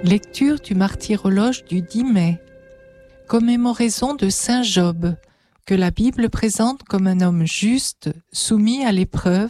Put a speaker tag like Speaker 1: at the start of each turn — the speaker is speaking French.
Speaker 1: Lecture du martyrologe du 10 mai. Commémoraison de Saint Job, que la Bible présente comme un homme juste, soumis à l'épreuve,